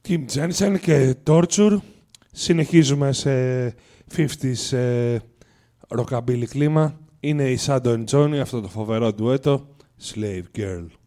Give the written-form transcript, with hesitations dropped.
Kim Jensen και Torture. Συνεχίζουμε σε 50s rockabilly κλίμα. Είναι η Shadow and Johnny, αυτό το φοβερό ντουέτο, Slave Girl.